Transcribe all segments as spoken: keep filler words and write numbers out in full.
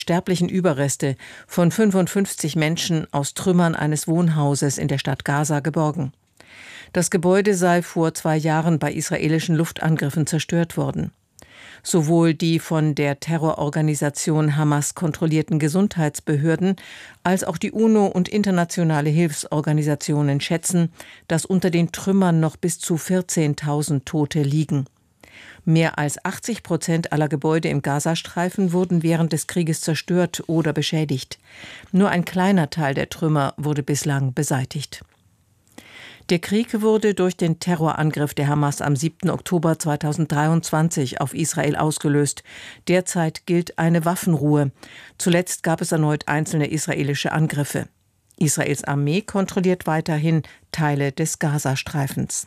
sterblichen Überreste von fünfundfünfzig Menschen aus Trümmern eines Wohnhauses in der Stadt Gaza geborgen. Das Gebäude sei vor zwei Jahren bei israelischen Luftangriffen zerstört worden. Sowohl die von der Terrororganisation Hamas kontrollierten Gesundheitsbehörden als auch die UNO und internationale Hilfsorganisationen schätzen, dass unter den Trümmern noch bis zu vierzehntausend Tote liegen. Mehr als achtzig Prozent aller Gebäude im Gazastreifen wurden während des Krieges zerstört oder beschädigt. Nur ein kleiner Teil der Trümmer wurde bislang beseitigt. Der Krieg wurde durch den Terrorangriff der Hamas am siebten Oktober zweitausenddreiundzwanzig auf Israel ausgelöst. Derzeit gilt eine Waffenruhe. Zuletzt gab es erneut einzelne israelische Angriffe. Israels Armee kontrolliert weiterhin Teile des Gazastreifens.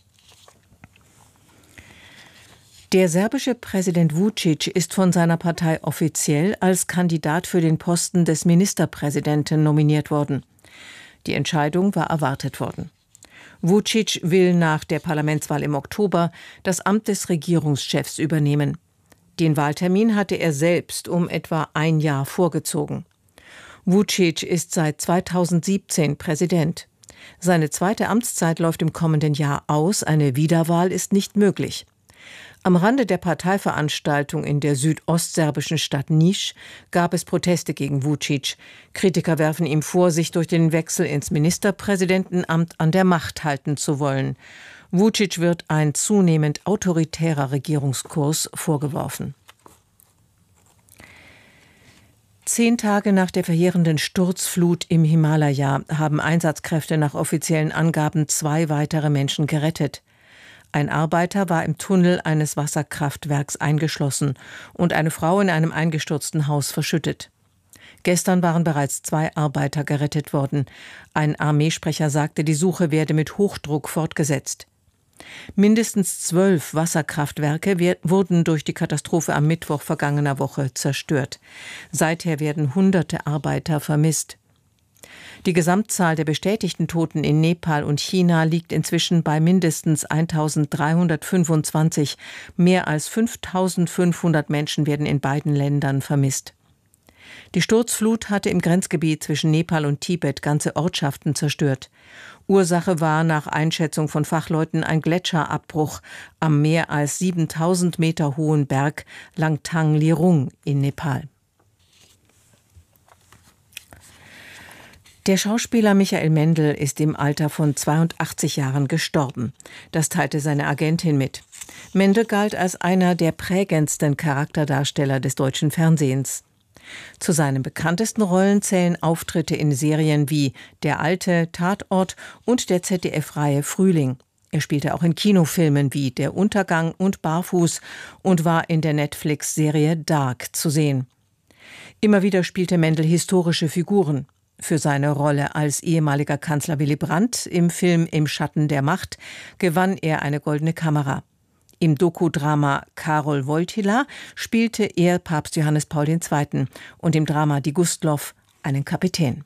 Der serbische Präsident Vučić ist von seiner Partei offiziell als Kandidat für den Posten des Ministerpräsidenten nominiert worden. Die Entscheidung war erwartet worden. Vučić will nach der Parlamentswahl im Oktober das Amt des Regierungschefs übernehmen. Den Wahltermin hatte er selbst um etwa ein Jahr vorgezogen. Vučić ist seit zweitausendsiebzehn Präsident. Seine zweite Amtszeit läuft im kommenden Jahr aus, eine Wiederwahl ist nicht möglich. Am Rande der Parteiveranstaltung in der südostserbischen Stadt Niš gab es Proteste gegen Vučić. Kritiker werfen ihm vor, sich durch den Wechsel ins Ministerpräsidentenamt an der Macht halten zu wollen. Vučić wird ein zunehmend autoritärer Regierungskurs vorgeworfen. Zehn Tage nach der verheerenden Sturzflut im Himalaya haben Einsatzkräfte nach offiziellen Angaben zwei weitere Menschen gerettet. Ein Arbeiter war im Tunnel eines Wasserkraftwerks eingeschlossen und eine Frau in einem eingestürzten Haus verschüttet. Gestern waren bereits zwei Arbeiter gerettet worden. Ein Armeesprecher sagte, die Suche werde mit Hochdruck fortgesetzt. Mindestens zwölf Wasserkraftwerke wurden durch die Katastrophe am Mittwoch vergangener Woche zerstört. Seither werden hunderte Arbeiter vermisst. Die Gesamtzahl der bestätigten Toten in Nepal und China liegt inzwischen bei mindestens eintausenddreihundertfünfundzwanzig. Mehr als fünftausendfünfhundert Menschen werden in beiden Ländern vermisst. Die Sturzflut hatte im Grenzgebiet zwischen Nepal und Tibet ganze Ortschaften zerstört. Ursache war nach Einschätzung von Fachleuten ein Gletscherabbruch am mehr als siebentausend Meter hohen Berg Langtang Lerung in Nepal. Der Schauspieler Michael Mendl ist im Alter von zweiundachtzig Jahren gestorben. Das teilte seine Agentin mit. Mendl galt als einer der prägendsten Charakterdarsteller des deutschen Fernsehens. Zu seinen bekanntesten Rollen zählen Auftritte in Serien wie Der Alte, Tatort und der Z D F-Reihe Frühling. Er spielte auch in Kinofilmen wie Der Untergang und Barfuß und war in der Netflix-Serie Dark zu sehen. Immer wieder spielte Mendl historische Figuren. Für seine Rolle als ehemaliger Kanzler Willy Brandt im Film Im Schatten der Macht gewann er eine Goldene Kamera. Im Dokudrama Karol Wojtyła spielte er Papst Johannes Paul der Zweite. und im Drama Die Gustloff einen Kapitän.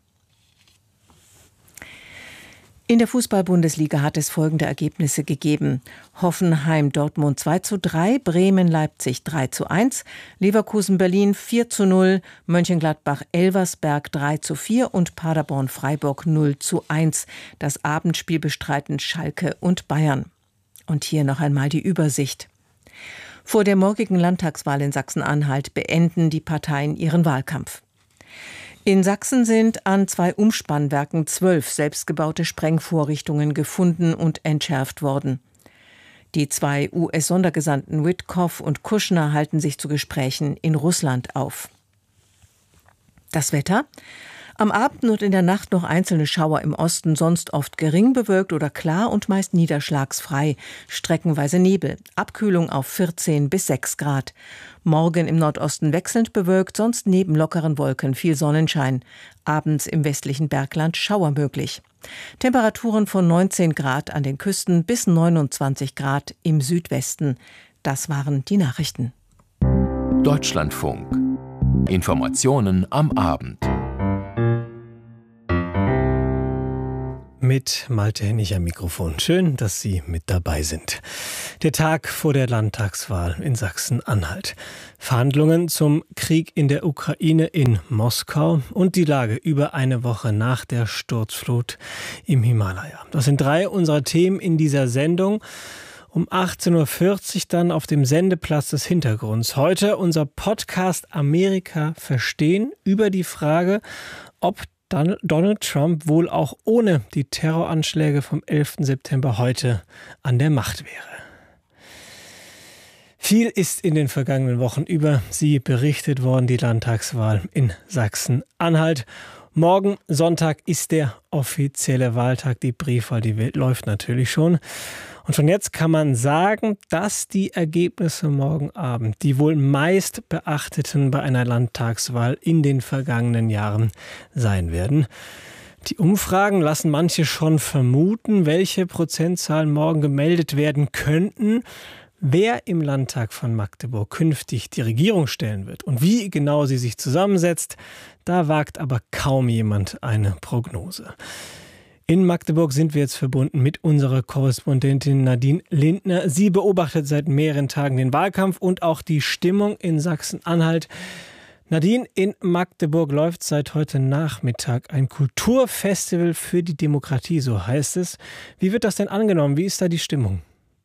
In der Fußball-Bundesliga hat es folgende Ergebnisse gegeben: Hoffenheim-Dortmund zwei zu drei, Bremen-Leipzig drei zu eins, Leverkusen-Berlin vier zu null, Mönchengladbach-Elversberg drei zu vier und Paderborn-Freiburg null zu eins. Das Abendspiel bestreiten Schalke und Bayern. Und hier noch einmal die Übersicht. Vor der morgigen Landtagswahl in Sachsen-Anhalt beenden die Parteien ihren Wahlkampf. In Sachsen sind an zwei Umspannwerken zwölf selbstgebaute Sprengvorrichtungen gefunden und entschärft worden. Die zwei U S-Sondergesandten Witkoff und Kushner halten sich zu Gesprächen in Russland auf. Das Wetter? Am Abend und in der Nacht noch einzelne Schauer im Osten, sonst oft gering bewölkt oder klar und meist niederschlagsfrei. Streckenweise Nebel. Abkühlung auf vierzehn bis sechs Grad. Morgen im Nordosten wechselnd bewölkt, sonst neben lockeren Wolken viel Sonnenschein. Abends im westlichen Bergland Schauer möglich. Temperaturen von neunzehn Grad an den Küsten bis neunundzwanzig Grad im Südwesten. Das waren die Nachrichten. Deutschlandfunk. Informationen am Abend. mit Malte Hennig am Mikrofon. Schön, dass Sie mit dabei sind. Der Tag vor der Landtagswahl in Sachsen-Anhalt. Verhandlungen zum Krieg in der Ukraine in Moskau und die Lage über eine Woche nach der Sturzflut im Himalaya. Das sind drei unserer Themen in dieser Sendung. Um achtzehn Uhr vierzig dann auf dem Sendeplatz des Hintergrunds. Heute unser Podcast Amerika verstehen über die Frage, ob Donald Trump wohl auch ohne die Terroranschläge vom elften September heute an der Macht wäre. Viel ist in den vergangenen Wochen über sie berichtet worden, die Landtagswahl in Sachsen-Anhalt. Morgen Sonntag ist der offizielle Wahltag. Die Briefwahl, die läuft natürlich schon. Und schon jetzt kann man sagen, dass die Ergebnisse morgen Abend die wohl meist beachteten bei einer Landtagswahl in den vergangenen Jahren sein werden. Die Umfragen lassen manche schon vermuten, welche Prozentzahlen morgen gemeldet werden könnten. Wer im Landtag von Magdeburg künftig die Regierung stellen wird und wie genau sie sich zusammensetzt, da wagt aber kaum jemand eine Prognose. In Magdeburg sind wir jetzt verbunden mit unserer Korrespondentin Nadine Lindner. Sie beobachtet seit mehreren Tagen den Wahlkampf und auch die Stimmung in Sachsen-Anhalt. Nadine, in Magdeburg läuft seit heute Nachmittag ein Kulturfestival für die Demokratie, so heißt es. Wie wird das denn angenommen? Wie ist da die Stimmung?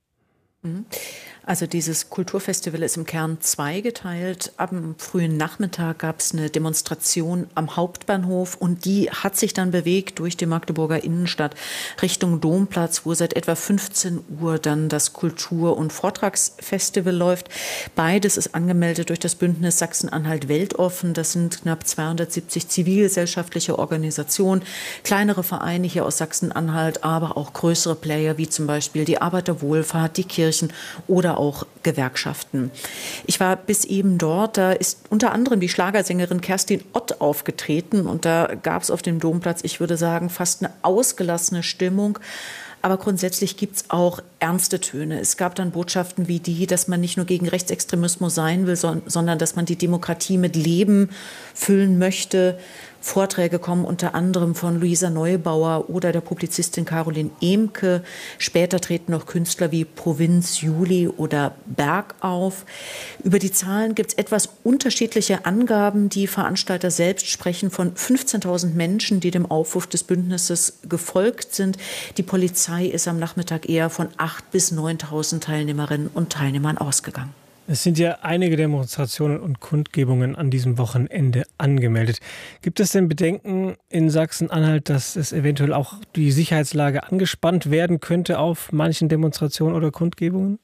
Also dieses Kulturfestival ist im Kern zweigeteilt. Am frühen Nachmittag gab es eine Demonstration am Hauptbahnhof und die hat sich dann bewegt durch die Magdeburger Innenstadt Richtung Domplatz, wo seit etwa fünfzehn Uhr dann das Kultur- und Vortragsfestival läuft. Beides ist angemeldet durch das Bündnis Sachsen-Anhalt Weltoffen. Das sind knapp zweihundertsiebzig zivilgesellschaftliche Organisationen, kleinere Vereine hier aus Sachsen-Anhalt, aber auch größere Player wie zum Beispiel die Arbeiterwohlfahrt, die Kirchen oder auch Gewerkschaften. Ich war bis eben dort, da ist unter anderem die Schlagersängerin Kerstin Ott aufgetreten und da gab es auf dem Domplatz, ich würde sagen, fast eine ausgelassene Stimmung. Aber grundsätzlich gibt es auch ernste Töne. Es gab dann Botschaften wie die, dass man nicht nur gegen Rechtsextremismus sein will, sondern dass man die Demokratie mit Leben füllen möchte. Vorträge kommen unter anderem von Luisa Neubauer oder der Publizistin Caroline Emke. Später treten noch Künstler wie Provinz, Juli oder Berg auf. Über die Zahlen gibt es etwas unterschiedliche Angaben. Die Veranstalter selbst sprechen von fünfzehntausend Menschen, die dem Aufruf des Bündnisses gefolgt sind. Die Polizei ist am Nachmittag eher von achttausend bis neuntausend Teilnehmerinnen und Teilnehmern ausgegangen. Es sind ja einige Demonstrationen und Kundgebungen an diesem Wochenende angemeldet. Gibt es denn Bedenken in Sachsen-Anhalt, dass es eventuell auch die Sicherheitslage angespannt werden könnte auf manchen Demonstrationen oder Kundgebungen?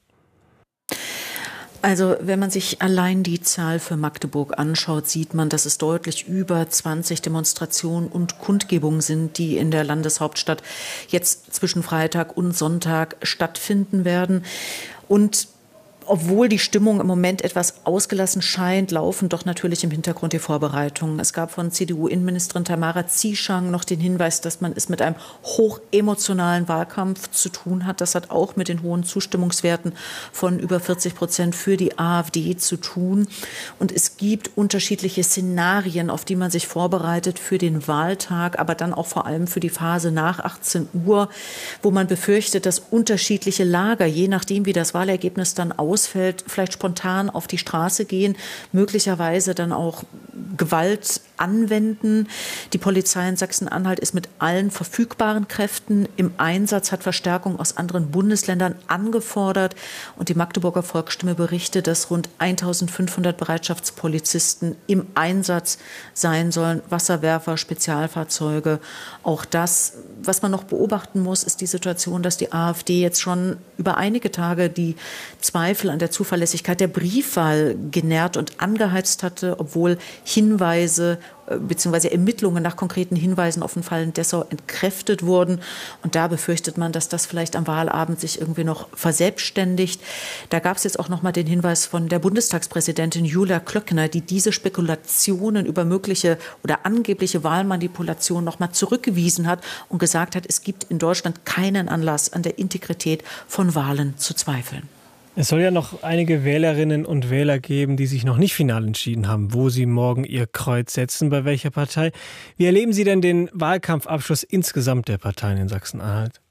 Also wenn man sich allein die Zahl für Magdeburg anschaut, sieht man, dass es deutlich über zwanzig Demonstrationen und Kundgebungen sind, die in der Landeshauptstadt jetzt zwischen Freitag und Sonntag stattfinden werden. Und obwohl die Stimmung im Moment etwas ausgelassen scheint, laufen doch natürlich im Hintergrund die Vorbereitungen. Es gab von C D U-Innenministerin Tamara Zieschang noch den Hinweis, dass man es mit einem hochemotionalen Wahlkampf zu tun hat. Das hat auch mit den hohen Zustimmungswerten von über vierzig Prozent für die AfD zu tun. Und es gibt unterschiedliche Szenarien, auf die man sich vorbereitet für den Wahltag, aber dann auch vor allem für die Phase nach achtzehn Uhr, wo man befürchtet, dass unterschiedliche Lager, je nachdem wie das Wahlergebnis dann ausfällt, vielleicht spontan auf die Straße gehen, möglicherweise dann auch Gewalt anwenden. Die Polizei in Sachsen-Anhalt ist mit allen verfügbaren Kräften im Einsatz, hat Verstärkung aus anderen Bundesländern angefordert. Und die Magdeburger Volksstimme berichtet, dass rund eintausendfünfhundert Bereitschaftspolizisten im Einsatz sein sollen, Wasserwerfer, Spezialfahrzeuge. Auch das, was man noch beobachten muss, ist die Situation, dass die AfD jetzt schon über einige Tage die Zweifel an der Zuverlässigkeit der Briefwahl genährt und angeheizt hatte, obwohl Hinweise bzw. Ermittlungen nach konkreten Hinweisen auf den Fall in Dessau entkräftet wurden. Und da befürchtet man, dass das vielleicht am Wahlabend sich irgendwie noch verselbstständigt. Da gab es jetzt auch noch mal den Hinweis von der Bundestagspräsidentin Julia Klöckner, die diese Spekulationen über mögliche oder angebliche Wahlmanipulation noch mal zurückgewiesen hat und gesagt hat, es gibt in Deutschland keinen Anlass, an der Integrität von Wahlen zu zweifeln. Es soll ja noch einige Wählerinnen und Wähler geben, die sich noch nicht final entschieden haben, wo sie morgen ihr Kreuz setzen, bei welcher Partei. Wie erleben Sie denn den Wahlkampfabschluss insgesamt der Parteien in Sachsen-Anhalt?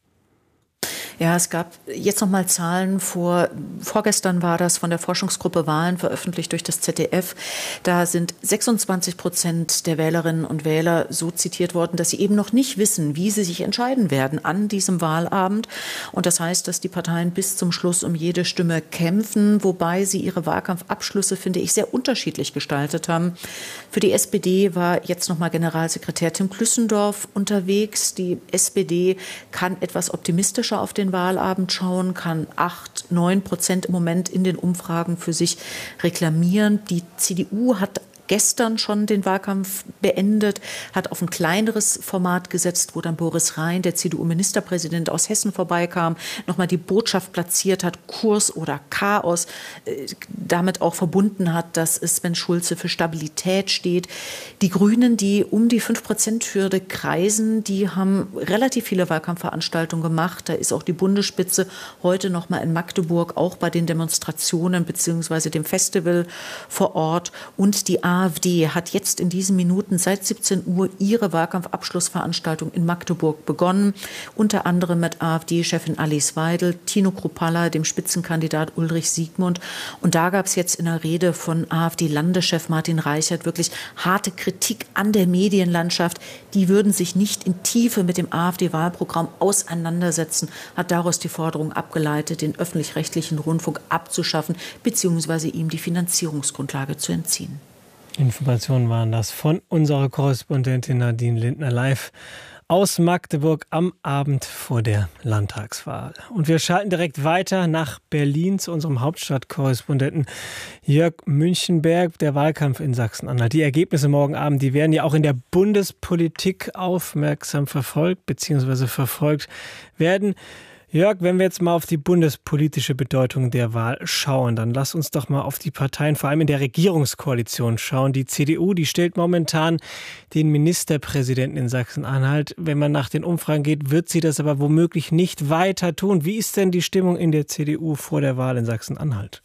Ja, es gab jetzt noch mal Zahlen vor, vorgestern war das von der Forschungsgruppe Wahlen veröffentlicht durch das Z D F. Da sind sechsundzwanzig Prozent der Wählerinnen und Wähler so zitiert worden, dass sie eben noch nicht wissen, wie sie sich entscheiden werden an diesem Wahlabend. Und das heißt, dass die Parteien bis zum Schluss um jede Stimme kämpfen, wobei sie ihre Wahlkampfabschlüsse, finde ich, sehr unterschiedlich gestaltet haben. Für die S P D war jetzt noch mal Generalsekretär Tim Klüssendorf unterwegs. Die S P D kann etwas optimistischer auf den Wahlabend schauen, kann acht, neun Prozent im Moment in den Umfragen für sich reklamieren. Die C D U hat gestern schon den Wahlkampf beendet, hat auf ein kleineres Format gesetzt, wo dann Boris Rhein, der C D U-Ministerpräsident aus Hessen, vorbeikam, nochmal die Botschaft platziert hat, Kurs oder Chaos, äh, damit auch verbunden hat, dass Sven Schulze für Stabilität steht. Die Grünen, die um die fünf Prozent Hürde kreisen, die haben relativ viele Wahlkampfveranstaltungen gemacht. Da ist auch die Bundesspitze heute nochmal in Magdeburg, auch bei den Demonstrationen bzw. dem Festival vor Ort. Und die AfD hat jetzt in diesen Minuten seit siebzehn Uhr ihre Wahlkampfabschlussveranstaltung in Magdeburg begonnen. Unter anderem mit AfD-Chefin Alice Weidel, Tino Kruppalla, dem Spitzenkandidat Ulrich Siegmund. Und da gab es jetzt in der Rede von AfD-Landeschef Martin Reichert wirklich harte Kritik an der Medienlandschaft. Die würden sich nicht in Tiefe mit dem AfD-Wahlprogramm auseinandersetzen, hat daraus die Forderung abgeleitet, den öffentlich-rechtlichen Rundfunk abzuschaffen bzw. ihm die Finanzierungsgrundlage zu entziehen. Informationen waren das von unserer Korrespondentin Nadine Lindner live aus Magdeburg am Abend vor der Landtagswahl. Und wir schalten direkt weiter nach Berlin zu unserem Hauptstadtkorrespondenten Jörg Münchenberg. Der Wahlkampf in Sachsen-Anhalt. Die Ergebnisse morgen Abend, die werden ja auch in der Bundespolitik aufmerksam verfolgt bzw. verfolgt werden. Jörg, wenn wir jetzt mal auf die bundespolitische Bedeutung der Wahl schauen, dann lass uns doch mal auf die Parteien, vor allem in der Regierungskoalition, schauen. Die C D U, die stellt momentan den Ministerpräsidenten in Sachsen-Anhalt. Wenn man nach den Umfragen geht, wird sie das aber womöglich nicht weiter tun. Wie ist denn die Stimmung in der C D U vor der Wahl in Sachsen-Anhalt?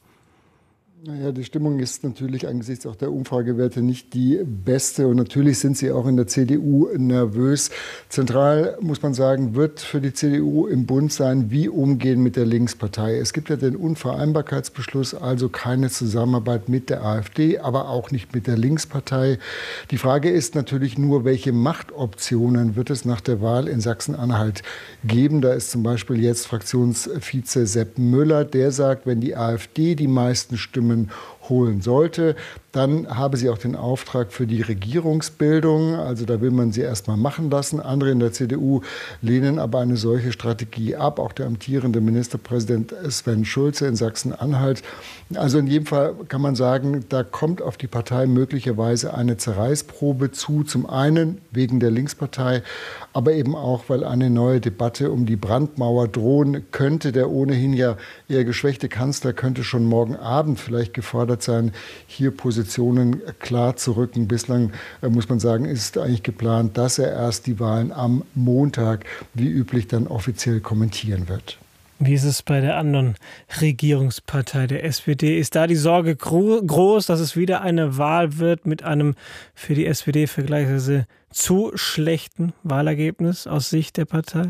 Naja, die Stimmung ist natürlich angesichts auch der Umfragewerte nicht die beste. Und natürlich sind sie auch in der C D U nervös. Zentral, muss man sagen, wird für die C D U im Bund sein, wie umgehen mit der Linkspartei. Es gibt ja den Unvereinbarkeitsbeschluss, also keine Zusammenarbeit mit der AfD, aber auch nicht mit der Linkspartei. Die Frage ist natürlich nur, welche Machtoptionen wird es nach der Wahl in Sachsen-Anhalt geben. Da ist zum Beispiel jetzt Fraktionsvize Sepp Müller, der sagt, wenn die AfD die meisten Stimmen holen sollte, dann habe sie auch den Auftrag für die Regierungsbildung. Also da will man sie erst mal machen lassen. Andere in der C D U lehnen aber eine solche Strategie ab. Auch der amtierende Ministerpräsident Sven Schulze in Sachsen-Anhalt. Also in jedem Fall kann man sagen, da kommt auf die Partei möglicherweise eine Zerreißprobe zu. Zum einen wegen der Linkspartei, aber eben auch, weil eine neue Debatte um die Brandmauer drohen könnte. Der ohnehin ja eher geschwächte Kanzler könnte schon morgen Abend vielleicht gefordert sein, hier Positionen klar zu rücken. Bislang, äh, muss man sagen, ist eigentlich geplant, dass er erst die Wahlen am Montag wie üblich dann offiziell kommentieren wird. Wie ist es bei der anderen Regierungspartei, der S P D? Ist da die Sorge gro- groß, dass es wieder eine Wahl wird mit einem für die S P D vergleichsweise zu schlechten Wahlergebnis aus Sicht der Partei?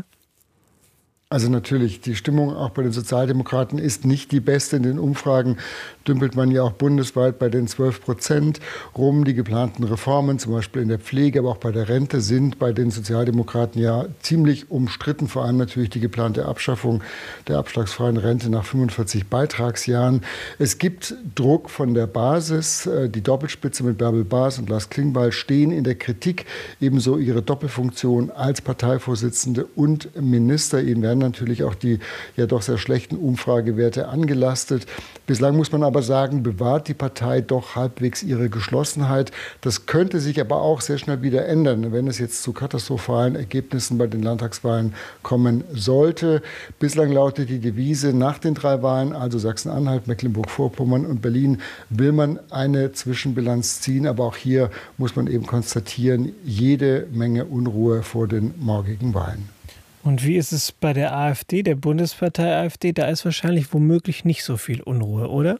Also natürlich, die Stimmung auch bei den Sozialdemokraten ist nicht die beste. In den Umfragen dümpelt man ja auch bundesweit bei den zwölf Prozent rum. Die geplanten Reformen, zum Beispiel in der Pflege, aber auch bei der Rente, sind bei den Sozialdemokraten ja ziemlich umstritten. Vor allem natürlich die geplante Abschaffung der abschlagsfreien Rente nach fünfundvierzig Beitragsjahren. Es gibt Druck von der Basis. Die Doppelspitze mit Bärbel Baas und Lars Klingbeil stehen in der Kritik. Ebenso ihre Doppelfunktion als Parteivorsitzende und Minister. Ihnen werden natürlich auch die ja doch sehr schlechten Umfragewerte angelastet. Bislang muss man aber sagen, bewahrt die Partei doch halbwegs ihre Geschlossenheit. Das könnte sich aber auch sehr schnell wieder ändern, wenn es jetzt zu katastrophalen Ergebnissen bei den Landtagswahlen kommen sollte. Bislang lautet die Devise nach den drei Wahlen, also Sachsen-Anhalt, Mecklenburg-Vorpommern und Berlin, will man eine Zwischenbilanz ziehen. Aber auch hier muss man eben konstatieren, jede Menge Unruhe vor den morgigen Wahlen. Und wie ist es bei der AfD, der Bundespartei AfD? Da ist wahrscheinlich womöglich nicht so viel Unruhe, oder?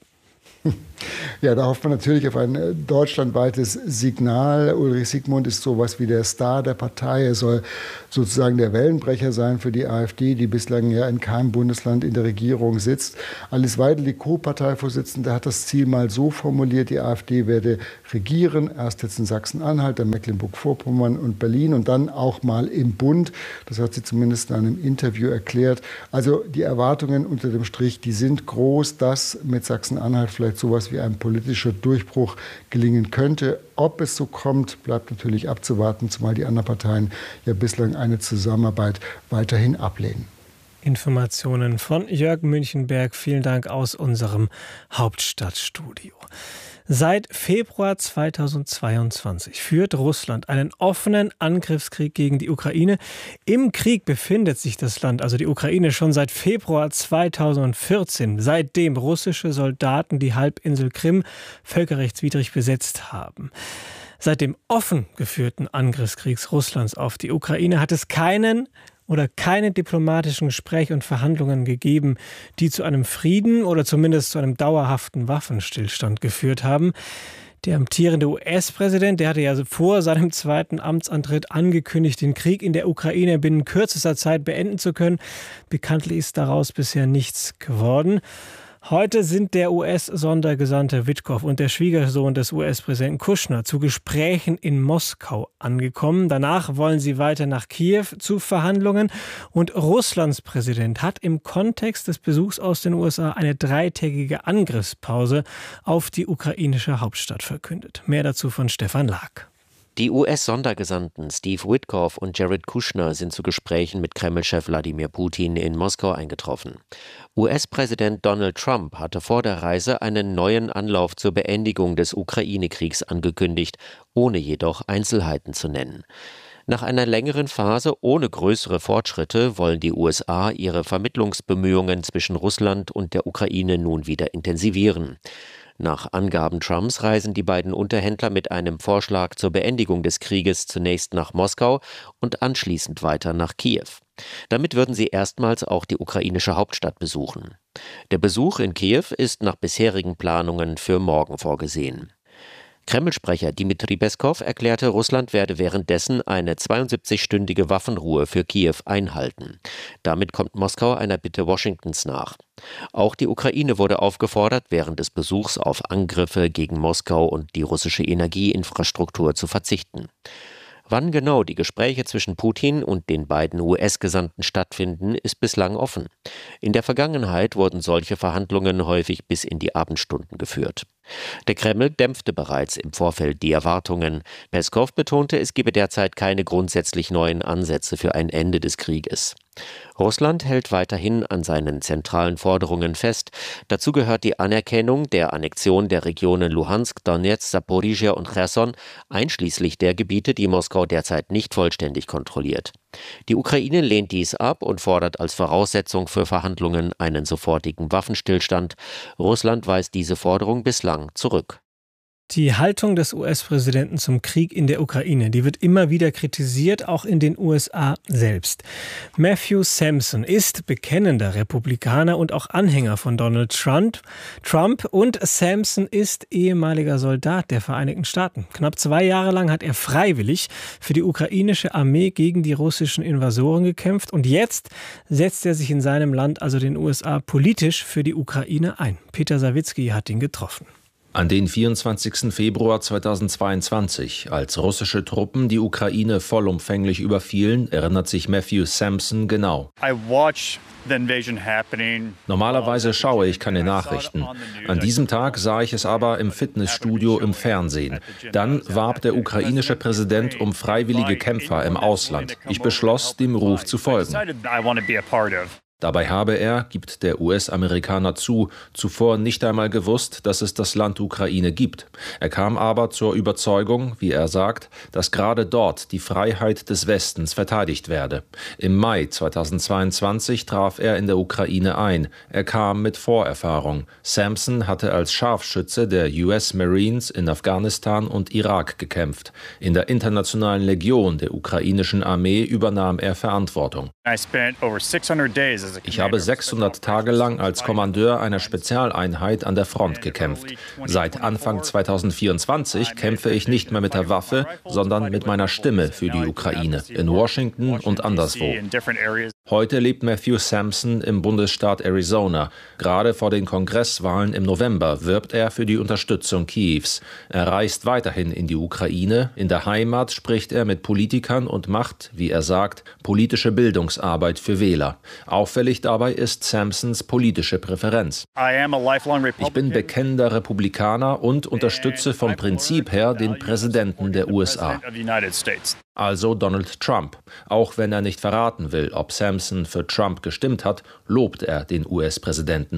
Ja, da hofft man natürlich auf ein deutschlandweites Signal. Ulrich Siegmund ist sowas wie der Star der Partei. Er soll sozusagen der Wellenbrecher sein für die AfD, die bislang ja in keinem Bundesland in der Regierung sitzt. Alice Weidel, die Co-Parteivorsitzende, hat das Ziel mal so formuliert, die AfD werde regieren, erst jetzt in Sachsen-Anhalt, dann Mecklenburg-Vorpommern und Berlin und dann auch mal im Bund. Das hat sie zumindest in einem Interview erklärt. Also die Erwartungen unter dem Strich, die sind groß, dass mit Sachsen-Anhalt vielleicht sowas wie ein politischer Durchbruch gelingen könnte. Ob es so kommt, bleibt natürlich abzuwarten, zumal die anderen Parteien ja bislang eine Zusammenarbeit weiterhin ablehnen. Informationen von Jörg Münchenberg. Vielen Dank aus unserem Hauptstadtstudio. Seit Februar zweitausendzweiundzwanzig führt Russland einen offenen Angriffskrieg gegen die Ukraine. Im Krieg befindet sich das Land, also die Ukraine, schon seit Februar zweitausendvierzehn, seitdem russische Soldaten die Halbinsel Krim völkerrechtswidrig besetzt haben. Seit dem offen geführten Angriffskriegs Russlands auf die Ukraine hat es keinen oder keine diplomatischen Gespräche und Verhandlungen gegeben, die zu einem Frieden oder zumindest zu einem dauerhaften Waffenstillstand geführt haben. Der amtierende U S-Präsident, der hatte ja vor seinem zweiten Amtsantritt angekündigt, den Krieg in der Ukraine binnen kürzester Zeit beenden zu können. Bekanntlich ist daraus bisher nichts geworden. Heute sind der U S-Sondergesandte Witkow und der Schwiegersohn des U S-Präsidenten Kushner zu Gesprächen in Moskau angekommen. Danach wollen sie weiter nach Kiew zu Verhandlungen. Und Russlands Präsident hat im Kontext des Besuchs aus den U S A eine dreitägige Angriffspause auf die ukrainische Hauptstadt verkündet. Mehr dazu von Stefan Lag. Die U S-Sondergesandten Steve Witkow und Jared Kushner sind zu Gesprächen mit Kreml-Chef Wladimir Putin in Moskau eingetroffen. U S-Präsident Donald Trump hatte vor der Reise einen neuen Anlauf zur Beendigung des Ukraine-Kriegs angekündigt, ohne jedoch Einzelheiten zu nennen. Nach einer längeren Phase ohne größere Fortschritte wollen die U S A ihre Vermittlungsbemühungen zwischen Russland und der Ukraine nun wieder intensivieren. Nach Angaben Trumps reisen die beiden Unterhändler mit einem Vorschlag zur Beendigung des Krieges zunächst nach Moskau und anschließend weiter nach Kiew. Damit würden sie erstmals auch die ukrainische Hauptstadt besuchen. Der Besuch in Kiew ist nach bisherigen Planungen für morgen vorgesehen. Kreml-Sprecher Dmitri Peskow erklärte, Russland werde währenddessen eine zweiundsiebzigstündige Waffenruhe für Kiew einhalten. Damit kommt Moskau einer Bitte Washingtons nach. Auch die Ukraine wurde aufgefordert, während des Besuchs auf Angriffe gegen Moskau und die russische Energieinfrastruktur zu verzichten. Wann genau die Gespräche zwischen Putin und den beiden U S-Gesandten stattfinden, ist bislang offen. In der Vergangenheit wurden solche Verhandlungen häufig bis in die Abendstunden geführt. Der Kreml dämpfte bereits im Vorfeld die Erwartungen. Peskow betonte, es gebe derzeit keine grundsätzlich neuen Ansätze für ein Ende des Krieges. Russland hält weiterhin an seinen zentralen Forderungen fest. Dazu gehört die Anerkennung der Annexion der Regionen Luhansk, Donetsk, Saporizhia und Cherson, einschließlich der Gebiete, die Moskau derzeit nicht vollständig kontrolliert. Die Ukraine lehnt dies ab und fordert als Voraussetzung für Verhandlungen einen sofortigen Waffenstillstand. Russland weist diese Forderung bislang zurück. Die Haltung des U S-Präsidenten zum Krieg in der Ukraine, die wird immer wieder kritisiert, auch in den U S A selbst. Matthew Sampson ist bekennender Republikaner und auch Anhänger von Donald Trump. Trump und Sampson ist ehemaliger Soldat der Vereinigten Staaten. Knapp zwei Jahre lang hat er freiwillig für die ukrainische Armee gegen die russischen Invasoren gekämpft und jetzt setzt er sich in seinem Land, also den U S A, politisch für die Ukraine ein. Peter Sawicki hat ihn getroffen. An den vierundzwanzigsten Februar zweitausendzweiundzwanzig, als russische Truppen die Ukraine vollumfänglich überfielen, erinnert sich Matthew Sampson genau. Normalerweise schaue ich keine Nachrichten. An diesem Tag sah ich es aber im Fitnessstudio im Fernsehen. Dann warb der ukrainische Präsident um freiwillige Kämpfer im Ausland. Ich beschloss, dem Ruf zu folgen. Dabei habe er, gibt der U S-Amerikaner zu, zuvor nicht einmal gewusst, dass es das Land Ukraine gibt. Er kam aber zur Überzeugung, wie er sagt, dass gerade dort die Freiheit des Westens verteidigt werde. Im Mai zweitausendzweiundzwanzig traf er in der Ukraine ein. Er kam mit Vorerfahrung. Sampson hatte als Scharfschütze der U S Marines in Afghanistan und Irak gekämpft. In der internationalen Legion der ukrainischen Armee übernahm er Verantwortung. Ich habe sechshundert Tage lang als Kommandeur einer Spezialeinheit an der Front gekämpft. Seit Anfang zweitausendvierundzwanzig kämpfe ich nicht mehr mit der Waffe, sondern mit meiner Stimme für die Ukraine, in Washington und anderswo. Heute lebt Matthew Sampson im Bundesstaat Arizona. Gerade vor den Kongresswahlen im November wirbt er für die Unterstützung Kiews. Er reist weiterhin in die Ukraine. In der Heimat spricht er mit Politikern und macht, wie er sagt, politische Bildungsarbeit für Wähler. Auffällig dabei ist Sampsons politische Präferenz. Ich bin bekennender Republikaner und unterstütze vom Prinzip her den Präsidenten der U S A. Also Donald Trump. Auch wenn er nicht verraten will, ob Sampson für Trump gestimmt hat, lobt er den U S-Präsidenten.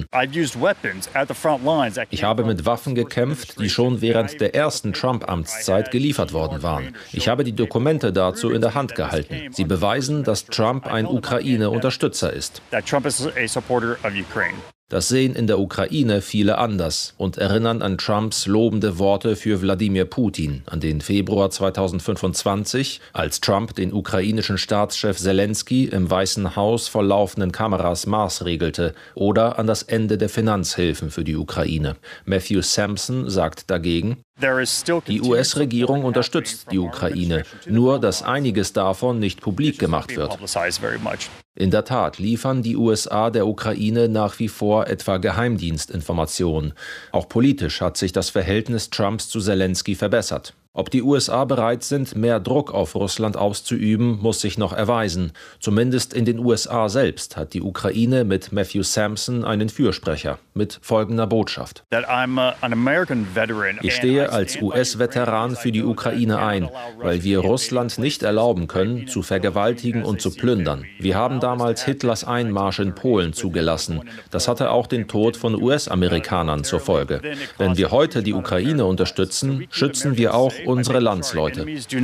Ich habe mit Waffen gekämpft, die schon während der ersten Trump-Amtszeit geliefert worden waren. Ich habe die Dokumente dazu in der Hand gehalten. Sie beweisen, dass Trump ein Ukraine-Unterstützer ist. Das sehen in der Ukraine viele anders und erinnern an Trumps lobende Worte für Wladimir Putin, an den Februar zweitausendfünfundzwanzig, als Trump den ukrainischen Staatschef Selensky im Weißen Haus vor laufenden Kameras maßregelte, oder an das Ende der Finanzhilfen für die Ukraine. Matthew Sampson sagt dagegen: Die U S-Regierung unterstützt die Ukraine, nur dass einiges davon nicht publik gemacht wird. In der Tat liefern die U S A der Ukraine nach wie vor etwa Geheimdienstinformationen. Auch politisch hat sich das Verhältnis Trumps zu Selensky verbessert. Ob die U S A bereit sind, mehr Druck auf Russland auszuüben, muss sich noch erweisen. Zumindest in den U S A selbst hat die Ukraine mit Matthew Sampson einen Fürsprecher mit folgender Botschaft: Ich stehe als U S-Veteran für die Ukraine ein, weil wir Russland nicht erlauben können, zu vergewaltigen und zu plündern. Wir haben damals Hitlers Einmarsch in Polen zugelassen. Das hatte auch den Tod von U S-Amerikanern zur Folge. Wenn wir heute die Ukraine unterstützen, schützen wir auch unsere Landsleute.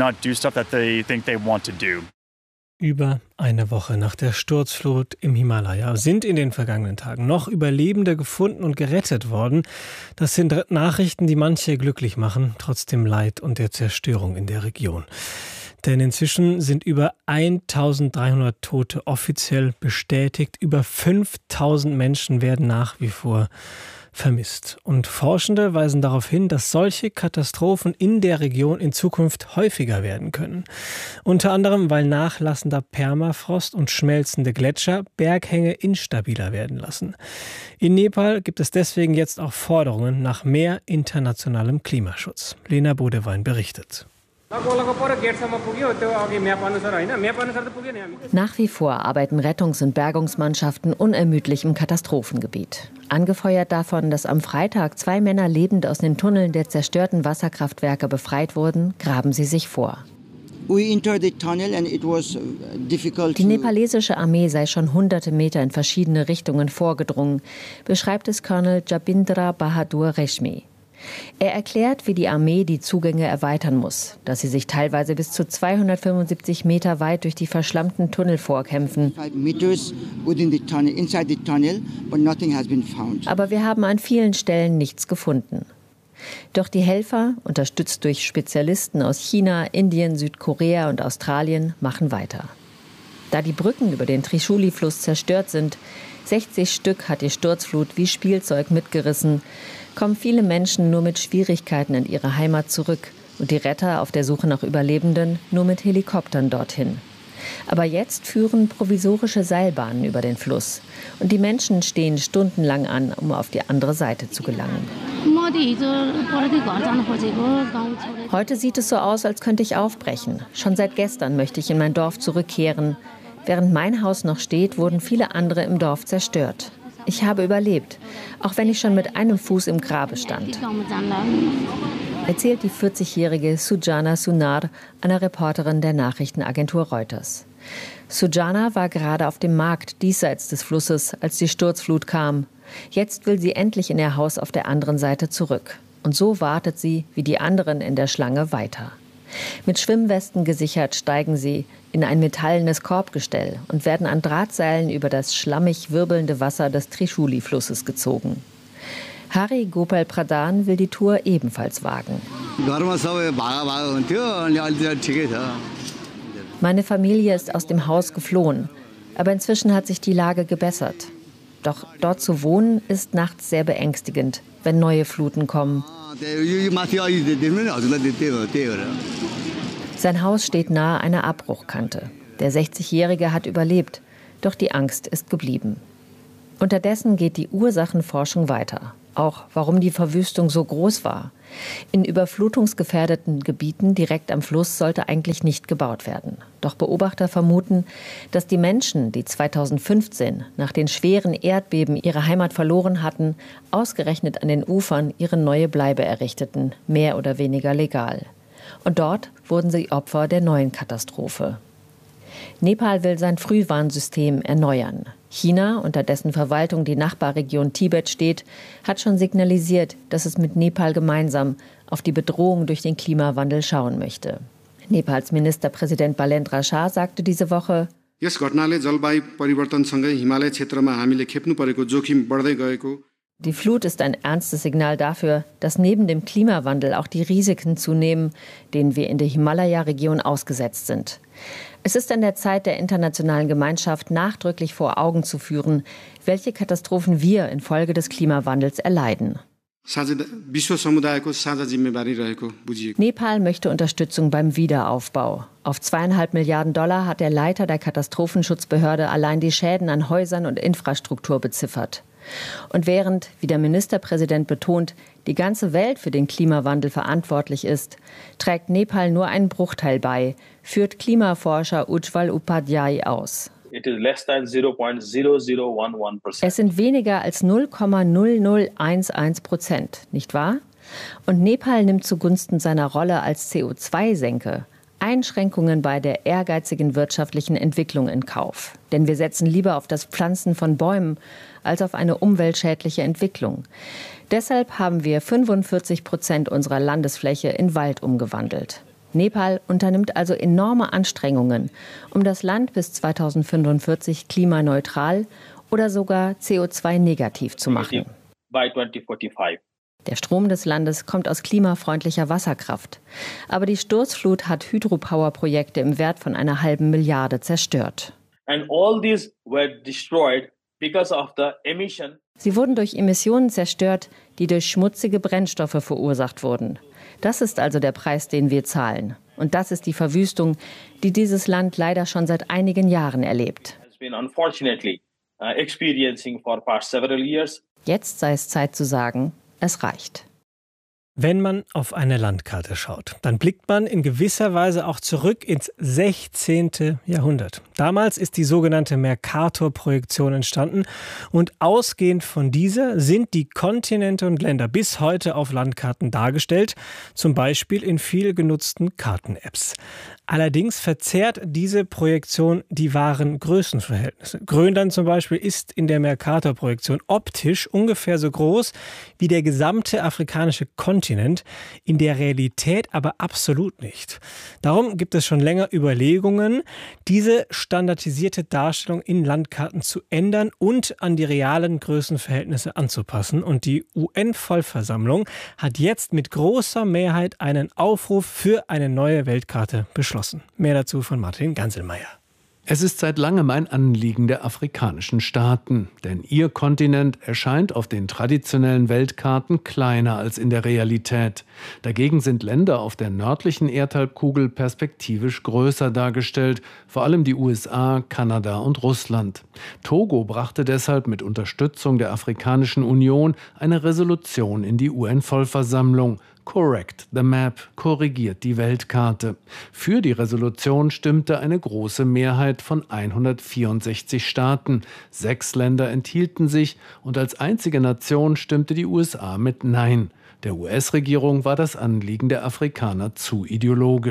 Über eine Woche nach der Sturzflut im Himalaya sind in den vergangenen Tagen noch Überlebende gefunden und gerettet worden. Das sind Nachrichten, die manche glücklich machen, trotz dem Leid und der Zerstörung in der Region. Denn inzwischen sind über eintausenddreihundert Tote offiziell bestätigt. Über fünftausend Menschen werden nach wie vor vermisst. Und Forschende weisen darauf hin, dass solche Katastrophen in der Region in Zukunft häufiger werden können. Unter anderem, weil nachlassender Permafrost und schmelzende Gletscher Berghänge instabiler werden lassen. In Nepal gibt es deswegen jetzt auch Forderungen nach mehr internationalem Klimaschutz. Lena Bodewein berichtet. Nach wie vor arbeiten Rettungs- und Bergungsmannschaften unermüdlich im Katastrophengebiet. Angefeuert davon, dass am Freitag zwei Männer lebend aus den Tunneln der zerstörten Wasserkraftwerke befreit wurden, graben sie sich vor. Die nepalesische Armee sei schon hunderte Meter in verschiedene Richtungen vorgedrungen, beschreibt es Colonel Jabindra Bahadur Reshmi. Er erklärt, wie die Armee die Zugänge erweitern muss, dass sie sich teilweise bis zu zweihundertfünfundsiebzig Meter weit durch die verschlammten Tunnel vorkämpfen. Aber wir haben an vielen Stellen nichts gefunden. Doch die Helfer, unterstützt durch Spezialisten aus China, Indien, Südkorea und Australien, machen weiter. Da die Brücken über den Trishuli-Fluss zerstört sind, sechzig Stück hat die Sturzflut wie Spielzeug mitgerissen, kommen viele Menschen nur mit Schwierigkeiten in ihre Heimat zurück und die Retter auf der Suche nach Überlebenden nur mit Helikoptern dorthin. Aber jetzt führen provisorische Seilbahnen über den Fluss und die Menschen stehen stundenlang an, um auf die andere Seite zu gelangen. Heute sieht es so aus, als könnte ich aufbrechen. Schon seit gestern möchte ich in mein Dorf zurückkehren. Während mein Haus noch steht, wurden viele andere im Dorf zerstört. Ich habe überlebt, auch wenn ich schon mit einem Fuß im Grabe stand, erzählt die vierzigjährige Sujana Sunar einer Reporterin der Nachrichtenagentur Reuters. Sujana war gerade auf dem Markt diesseits des Flusses, als die Sturzflut kam. Jetzt will sie endlich in ihr Haus auf der anderen Seite zurück. Und so wartet sie, wie die anderen in der Schlange, weiter. Mit Schwimmwesten gesichert steigen sie in ein metallenes Korbgestell und werden an Drahtseilen über das schlammig wirbelnde Wasser des Trishuli-Flusses gezogen. Hari Gopal Pradhan will die Tour ebenfalls wagen. Meine Familie ist aus dem Haus geflohen, aber inzwischen hat sich die Lage gebessert. Doch dort zu wohnen ist nachts sehr beängstigend, wenn neue Fluten kommen. Sein Haus steht nahe einer Abbruchkante. Der sechzigjährige hat überlebt, doch die Angst ist geblieben. Unterdessen geht die Ursachenforschung weiter. Auch warum die Verwüstung so groß war. In überflutungsgefährdeten Gebieten direkt am Fluss sollte eigentlich nicht gebaut werden. Doch Beobachter vermuten, dass die Menschen, die zweitausendfünfzehn nach den schweren Erdbeben ihre Heimat verloren hatten, ausgerechnet an den Ufern ihre neue Bleibe errichteten, mehr oder weniger legal. Und dort wurden sie Opfer der neuen Katastrophe. Nepal will sein Frühwarnsystem erneuern. China, unter dessen Verwaltung die Nachbarregion Tibet steht, hat schon signalisiert, dass es mit Nepal gemeinsam auf die Bedrohung durch den Klimawandel schauen möchte. Nepals Ministerpräsident Balendra Shah sagte diese Woche: Die Flut ist ein ernstes Signal dafür, dass neben dem Klimawandel auch die Risiken zunehmen, denen wir in der Himalaya-Region ausgesetzt sind. Es ist an der Zeit, der internationalen Gemeinschaft nachdrücklich vor Augen zu führen, welche Katastrophen wir infolge des Klimawandels erleiden. Nepal möchte Unterstützung beim Wiederaufbau. Auf zweieinhalb Milliarden Dollar hat der Leiter der Katastrophenschutzbehörde allein die Schäden an Häusern und Infrastruktur beziffert. Und während, wie der Ministerpräsident betont, die ganze Welt für den Klimawandel verantwortlich ist, trägt Nepal nur einen Bruchteil bei, führt Klimaforscher Ujjwal Upadhyay aus. Es sind weniger als null Komma null null eins eins Prozent, nicht wahr? Und Nepal nimmt zugunsten seiner Rolle als C O zwei Senke Einschränkungen bei der ehrgeizigen wirtschaftlichen Entwicklung in Kauf. Denn wir setzen lieber auf das Pflanzen von Bäumen als auf eine umweltschädliche Entwicklung. Deshalb haben wir fünfundvierzig Prozent unserer Landesfläche in Wald umgewandelt. Nepal unternimmt also enorme Anstrengungen, um das Land bis zweitausendfünfundvierzig klimaneutral oder sogar C O zwei negativ zu machen. Der Strom des Landes kommt aus klimafreundlicher Wasserkraft. Aber die Sturzflut hat Hydropower-Projekte im Wert von einer halben Milliarde zerstört. Sie wurden durch Emissionen zerstört, die durch schmutzige Brennstoffe verursacht wurden. Das ist also der Preis, den wir zahlen. Und das ist die Verwüstung, die dieses Land leider schon seit einigen Jahren erlebt. Jetzt sei es Zeit zu sagen, es reicht. Wenn man auf eine Landkarte schaut, dann blickt man in gewisser Weise auch zurück ins sechzehnten Jahrhundert. Damals ist die sogenannte Mercator-Projektion entstanden und ausgehend von dieser sind die Kontinente und Länder bis heute auf Landkarten dargestellt, zum Beispiel in viel genutzten Karten-Apps. Allerdings verzerrt diese Projektion die wahren Größenverhältnisse. Grönland zum Beispiel ist in der Mercator-Projektion optisch ungefähr so groß wie der gesamte afrikanische Kontinent, in der Realität aber absolut nicht. Darum gibt es schon länger Überlegungen, diese standardisierte Darstellung in Landkarten zu ändern und an die realen Größenverhältnisse anzupassen. Und die U N-Vollversammlung hat jetzt mit großer Mehrheit einen Aufruf für eine neue Weltkarte beschlossen. Mehr dazu von Martin Ganselmeier. Es ist seit langem ein Anliegen der afrikanischen Staaten, denn ihr Kontinent erscheint auf den traditionellen Weltkarten kleiner als in der Realität. Dagegen sind Länder auf der nördlichen Erdhalbkugel perspektivisch größer dargestellt, vor allem die U S A, Kanada und Russland. Togo brachte deshalb mit Unterstützung der Afrikanischen Union eine Resolution in die U N-Vollversammlung. Correct the Map, korrigiert die Weltkarte. Für die Resolution stimmte eine große Mehrheit von hundertvierundsechzig Staaten. Sechs Länder enthielten sich und als einzige Nation stimmte die U S A mit Nein. Der U S-Regierung war das Anliegen der Afrikaner zu ideologisch.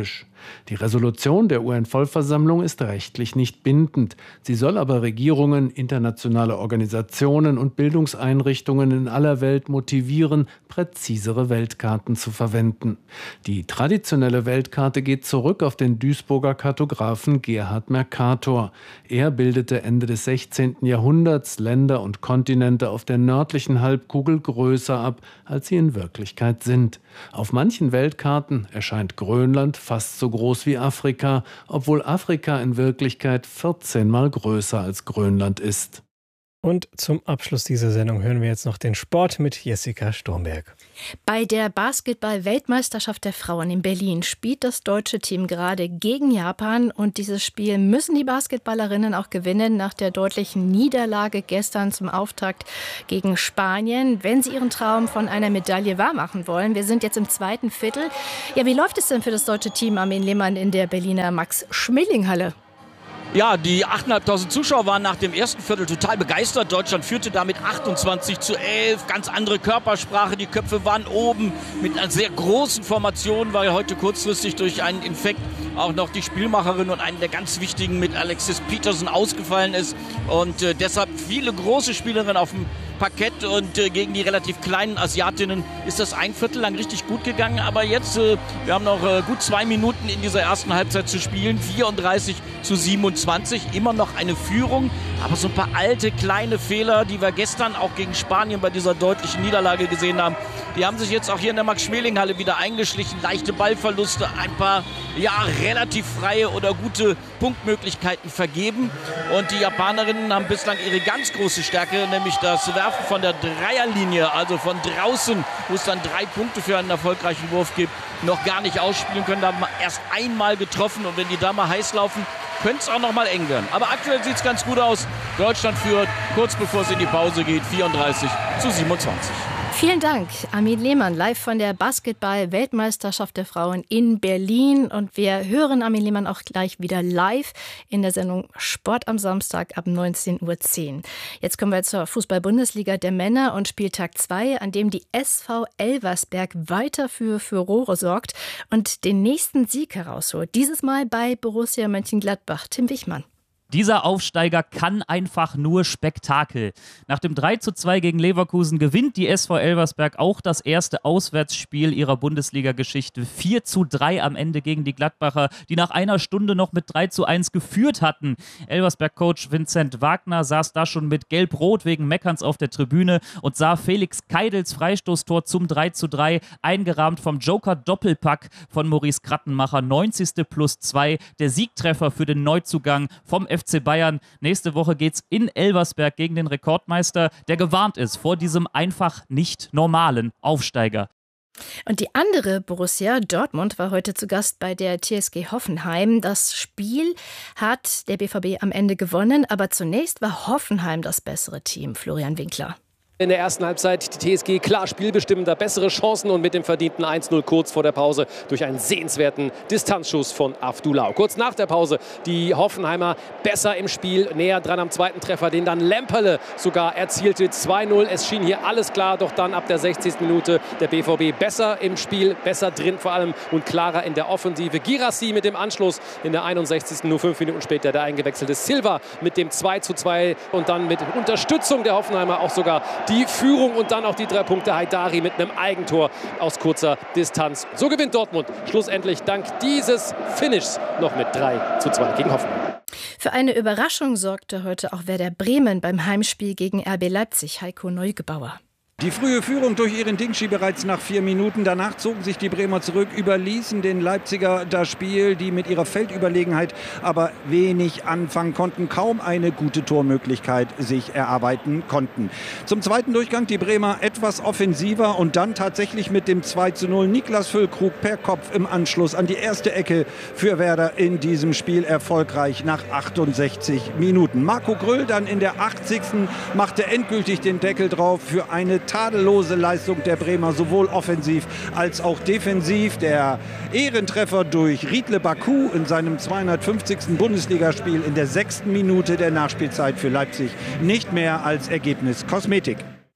Die Resolution der U N-Vollversammlung ist rechtlich nicht bindend. Sie soll aber Regierungen, internationale Organisationen und Bildungseinrichtungen in aller Welt motivieren, präzisere Weltkarten zu verwenden. Die traditionelle Weltkarte geht zurück auf den Duisburger Kartografen Gerhard Mercator. Er bildete Ende des sechzehnten Jahrhunderts Länder und Kontinente auf der nördlichen Halbkugel größer ab, als sie in Wirklichkeit sind. Auf manchen Weltkarten erscheint Grönland fast so groß wie Afrika, obwohl Afrika in Wirklichkeit vierzehn Mal größer als Grönland ist. Und zum Abschluss dieser Sendung hören wir jetzt noch den Sport mit Jessica Sturmberg. Bei der Basketball-Weltmeisterschaft der Frauen in Berlin spielt das deutsche Team gerade gegen Japan. Und dieses Spiel müssen die Basketballerinnen auch gewinnen nach der deutlichen Niederlage gestern zum Auftakt gegen Spanien, wenn sie ihren Traum von einer Medaille wahrmachen wollen. Wir sind jetzt im zweiten Viertel. Ja, wie läuft es denn für das deutsche Team, Armin Lehmann, in der Berliner Max-Schmeling-Halle? Ja, die achttausendfünfhundert Zuschauer waren nach dem ersten Viertel total begeistert. Deutschland führte damit achtundzwanzig zu elf. Ganz andere Körpersprache. Die Köpfe waren oben mit einer sehr großen Formation, weil heute kurzfristig durch einen Infekt auch noch die Spielmacherin und einen der ganz wichtigen mit Alexis Peterson ausgefallen ist. Und äh, deshalb viele große Spielerinnen auf dem Parkett und äh, gegen die relativ kleinen Asiatinnen ist das ein Viertel lang richtig gut gegangen. Aber jetzt, äh, wir haben noch äh, gut zwei Minuten in dieser ersten Halbzeit zu spielen. vierunddreißig zu siebenundzwanzig, immer noch eine Führung. Aber so ein paar alte, kleine Fehler, die wir gestern auch gegen Spanien bei dieser deutlichen Niederlage gesehen haben, die haben sich jetzt auch hier in der Max-Schmeling-Halle wieder eingeschlichen. Leichte Ballverluste, ein paar, ja, relativ freie oder gute Punktmöglichkeiten vergeben. Und die Japanerinnen haben bislang ihre ganz große Stärke, nämlich das Werfen von der Dreierlinie, also von draußen, wo es dann drei Punkte für einen erfolgreichen Wurf gibt, noch gar nicht ausspielen können. Da haben wir erst einmal getroffen und wenn die da mal heiß laufen, könnte es auch noch mal eng werden. Aber aktuell sieht es ganz gut aus. Deutschland führt, kurz bevor es in die Pause geht, vierunddreißig zu siebenundzwanzig. Vielen Dank, Armin Lehmann, live von der Basketball-Weltmeisterschaft der Frauen in Berlin. Und wir hören Armin Lehmann auch gleich wieder live in der Sendung Sport am Samstag ab neunzehn Uhr zehn. Jetzt kommen wir zur Fußball-Bundesliga der Männer und Spieltag zwei, an dem die S V Elversberg weiter für Furore sorgt und den nächsten Sieg herausholt. Dieses Mal bei Borussia Mönchengladbach. Tim Wichmann. Dieser Aufsteiger kann einfach nur Spektakel. Nach dem drei zu zwei gegen Leverkusen gewinnt die S V Elversberg auch das erste Auswärtsspiel ihrer Bundesliga-Geschichte. vier zu drei am Ende gegen die Gladbacher, die nach einer Stunde noch mit drei zu eins geführt hatten. Elversberg-Coach Vincent Wagner saß da schon mit Gelb-Rot wegen Meckerns auf der Tribüne und sah Felix Keidels Freistoßtor zum drei zu drei, eingerahmt vom Joker-Doppelpack von Maurice Krattenmacher. neunzigste plus zwei, der Siegtreffer für den Neuzugang vom F C Bayern. Nächste Woche geht's in Elversberg gegen den Rekordmeister, der gewarnt ist vor diesem einfach nicht normalen Aufsteiger. Und die andere Borussia, Dortmund, war heute zu Gast bei der T S G Hoffenheim. Das Spiel hat der B V B am Ende gewonnen, aber zunächst war Hoffenheim das bessere Team. Florian Winkler. In der ersten Halbzeit die T S G klar spielbestimmender, bessere Chancen und mit dem verdienten eins null kurz vor der Pause durch einen sehenswerten Distanzschuss von Avdulau. Kurz nach der Pause die Hoffenheimer besser im Spiel, näher dran am zweiten Treffer, den dann Lemperle sogar erzielte. zwei null. Es schien hier alles klar, doch dann ab der sechzigsten Minute der B V B besser im Spiel, besser drin vor allem und klarer in der Offensive. Girassi mit dem Anschluss in der einundsechzigsten Nur fünf Minuten später der eingewechselte Silva mit dem zwei zu zwei und dann mit Unterstützung der Hoffenheimer auch sogar die Führung und dann auch die drei Punkte. Haidari mit einem Eigentor aus kurzer Distanz. So gewinnt Dortmund schlussendlich dank dieses Finishs noch mit drei zu zwei gegen Hoffenheim. Für eine Überraschung sorgte heute auch Werder Bremen beim Heimspiel gegen R B Leipzig. Heiko Neugebauer. Die frühe Führung durch Erin Dingschi bereits nach vier Minuten. Danach zogen sich die Bremer zurück, überließen den Leipziger das Spiel, die mit ihrer Feldüberlegenheit aber wenig anfangen konnten, kaum eine gute Tormöglichkeit sich erarbeiten konnten. Zum zweiten Durchgang die Bremer etwas offensiver und dann tatsächlich mit dem zwei zu null. Niklas Füllkrug per Kopf im Anschluss an die erste Ecke für Werder in diesem Spiel erfolgreich nach achtundsechzig Minuten. Marco Gröll dann in der achtzigsten machte endgültig den Deckel drauf für eine tadellose Leistung der Bremer, sowohl offensiv als auch defensiv. Der Ehrentreffer durch Riedle Baku in seinem zweihundertfünfzigsten Bundesligaspiel in der sechsten Minute der Nachspielzeit für Leipzig. Nicht mehr als Ergebnis Kosmetik.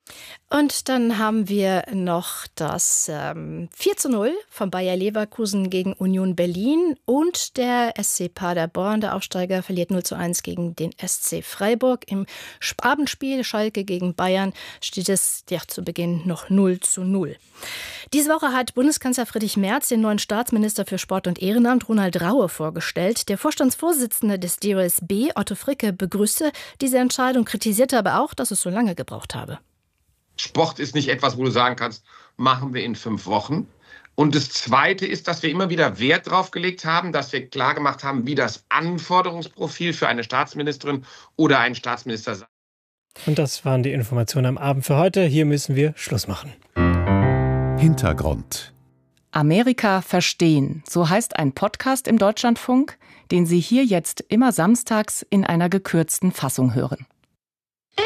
Und dann haben wir noch das ähm, vier zu null von Bayer Leverkusen gegen Union Berlin und der S C Paderborn, der Aufsteiger, verliert null zu eins gegen den S C Freiburg. Im Abendspiel Schalke gegen Bayern steht es ja zu Beginn noch null zu null. Diese Woche hat Bundeskanzler Friedrich Merz den neuen Staatsminister für Sport und Ehrenamt Ronald Raue vorgestellt. Der Vorstandsvorsitzende des D O S B, Otto Fricke, begrüßte diese Entscheidung, kritisierte aber auch, dass es so lange gebraucht habe. Sport ist nicht etwas, wo du sagen kannst, machen wir in fünf Wochen. Und das Zweite ist, dass wir immer wieder Wert drauf gelegt haben, dass wir klargemacht haben, wie das Anforderungsprofil für eine Staatsministerin oder einen Staatsminister sei. Und das waren die Informationen am Abend für heute. Hier müssen wir Schluss machen. Hintergrund. Amerika verstehen, so heißt ein Podcast im Deutschlandfunk, den Sie hier jetzt immer samstags in einer gekürzten Fassung hören.